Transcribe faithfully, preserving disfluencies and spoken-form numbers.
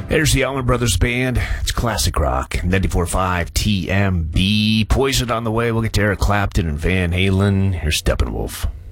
There's the Allman Brothers Band. It's classic rock. ninety-four point five T M B. Poison on the way. We'll get to Eric Clapton and Van Halen. Here's Steppenwolf.